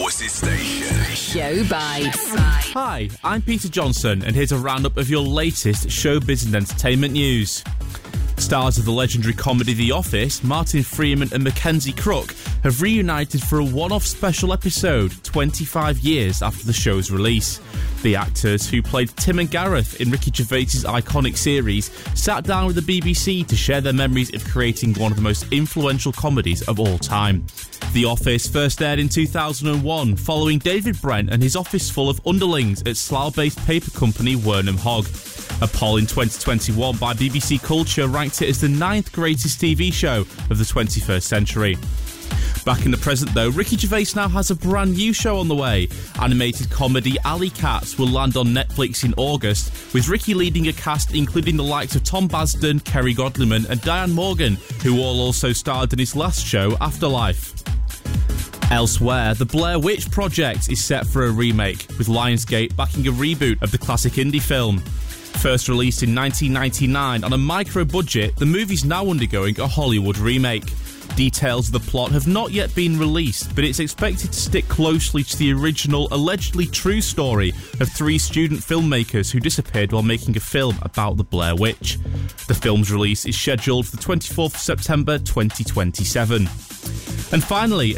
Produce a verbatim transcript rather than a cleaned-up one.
Forces Station. Show Bites. Hi, I'm Peter Johnson, and here's a roundup of your latest showbiz and entertainment news. Stars of the legendary comedy The Office, Martin Freeman and Mackenzie Crook, have reunited for a one-off special episode twenty-five years after the show's release. The actors, who played Tim and Gareth in Ricky Gervais's iconic series, sat down with the B B C to share their memories of creating one of the most influential comedies of all time. The Office first aired in two thousand one, following David Brent and his office full of underlings at Slough-based paper company Wernham Hogg. A poll in twenty twenty-one by B B C Culture ranked it as the ninth greatest T V show of the twenty-first century. Back in the present, though, Ricky Gervais now has a brand new show on the way. Animated comedy Alley Cats will land on Netflix in August, with Ricky leading a cast including the likes of Tom Basden, Kerry Godliman and Diane Morgan, who all also starred in his last show, Afterlife. Elsewhere, The Blair Witch Project is set for a remake, with Lionsgate backing a reboot of the classic indie film. First released in nineteen ninety-nine on a micro-budget, the movie's now undergoing a Hollywood remake. Details of the plot have not yet been released, but it's expected to stick closely to the original, allegedly true story of three student filmmakers who disappeared while making a film about the Blair Witch. The film's release is scheduled for the twenty-fourth of September twenty twenty-seven. And finally,